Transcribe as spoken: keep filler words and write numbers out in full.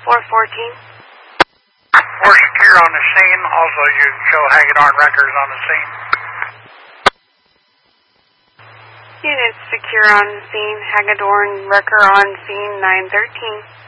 four fourteen. We're secure on the scene. Also, you can show Hagedorn records on the scene. Units secure on scene. Hagedorn wrecker on scene nine thirteen.